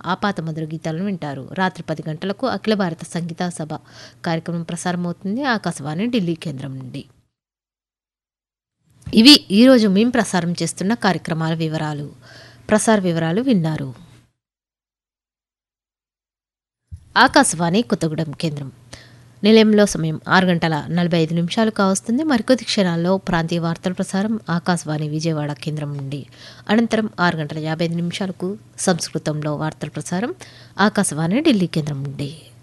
ఆపాత మధుర గీతాలను వింటారు. రాత్రి 10 గంటలకు అఖిల భారత సంగీత సభ కార్యక్రమం ప్రసారమవుతుంది ఆకాశవాణి ఢిల్లీ కేంద్రం నుండి. ఇవి ఈరోజు మేము ప్రసారం చేస్తున్న కార్యక్రమాల వివరాలు. ప్రసార వివరాలు విన్నారు. ఆకాశవాణి కొత్తగూడెం కేంద్రం. నిలయంలో సమయం 6:45 కావస్తుంది. మరికొద్ది క్షణాల్లో ప్రాంతీయ వార్తల ప్రసారం ఆకాశవాణి విజయవాడ కేంద్రం నుండి. అనంతరం 6:55 సంస్కృతంలో వార్తల ప్రసారం ఆకాశవాణి ఢిల్లీ కేంద్రం నుండి.